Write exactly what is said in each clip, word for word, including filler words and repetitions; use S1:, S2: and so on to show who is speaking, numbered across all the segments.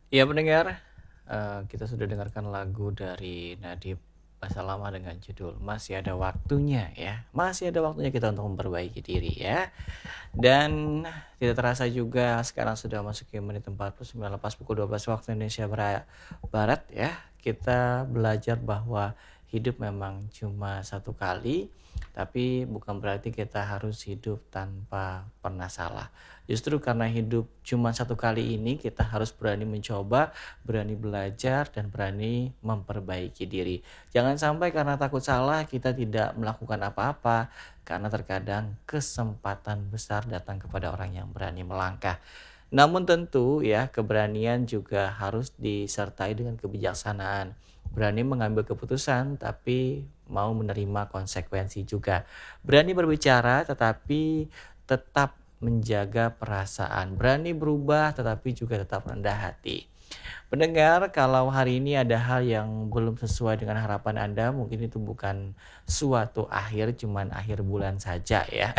S1: Ya pendengar, eee, kita sudah dengarkan lagu dari Nadib Basalama dengan judul Masih Ada Waktunya ya, masih ada waktunya kita untuk memperbaiki diri ya. Dan tidak terasa juga sekarang sudah masuki menit empat puluh sembilan lepas pukul dua belas waktu Indonesia Bara- Barat ya. Kita belajar bahwa hidup memang cuma satu kali, tapi bukan berarti kita harus hidup tanpa pernah salah. Justru karena hidup cuma satu kali ini, kita harus berani mencoba, berani belajar, dan berani memperbaiki diri. Jangan sampai karena takut salah kita tidak melakukan apa-apa, karena terkadang kesempatan besar datang kepada orang yang berani melangkah. Namun tentu ya, keberanian juga harus disertai dengan kebijaksanaan. Berani mengambil keputusan tapi mau menerima konsekuensi juga. Berani berbicara tetapi tetap menjaga perasaan. Berani berubah tetapi juga tetap rendah hati. Pendengar, kalau hari ini ada hal yang belum sesuai dengan harapan Anda, mungkin itu bukan suatu akhir, cuman akhir bulan saja ya.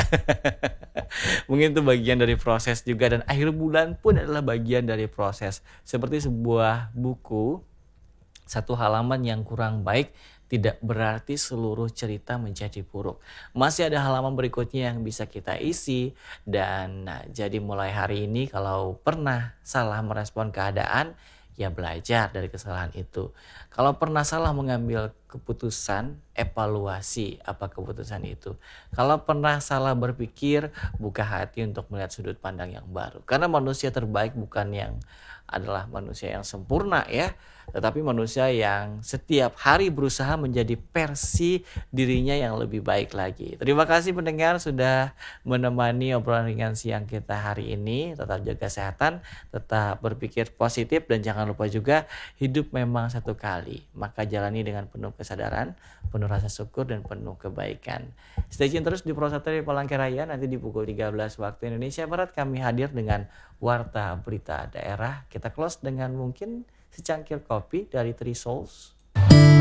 S1: Mungkin itu bagian dari proses juga, dan akhir bulan pun adalah bagian dari proses. Seperti sebuah buku, satu halaman yang kurang baik tidak berarti seluruh cerita menjadi buruk. Masih ada halaman berikutnya yang bisa kita isi, dan nah, jadi mulai hari ini kalau pernah salah merespon keadaan, ya belajar dari kesalahan itu. Kalau pernah salah mengambil keputusan, evaluasi apa keputusan itu. Kalau pernah salah berpikir, buka hati untuk melihat sudut pandang yang baru. Karena manusia terbaik bukan yang adalah manusia yang sempurna ya, tetapi manusia yang setiap hari berusaha menjadi versi dirinya yang lebih baik lagi. Terima kasih pendengar sudah menemani obrolan ringan siang kita hari ini. Tetap jaga kesehatan, tetap berpikir positif, dan jangan lupa juga hidup memang satu kali. Maka jalani dengan penuh kesadaran, penuh rasa syukur, dan penuh kebaikan. Stay tune terus di Prosatria Palangkaraya. Nanti di pukul tiga belas waktu Indonesia Barat kami hadir dengan Warta Berita Daerah. Kita close dengan mungkin secangkir kopi dari Three Souls.